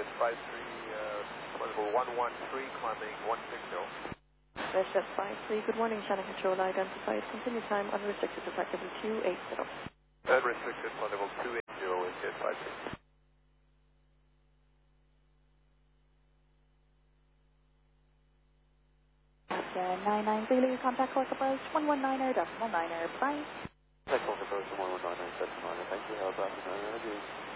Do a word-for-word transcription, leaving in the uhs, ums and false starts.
Jet five three, uh, level one one three, climbing one sixty. West Jet five three, good morning, Shannon Control, identified, continue time, unrestricted, flight level two eighty. Unrestricted, flight level two eighty, West Jet five three. Uh, nine nine Zulu, contact course approach one one niner, decimal niner, bye. Contact course approach one one niner, decimal niner, thank you, how about nine nine,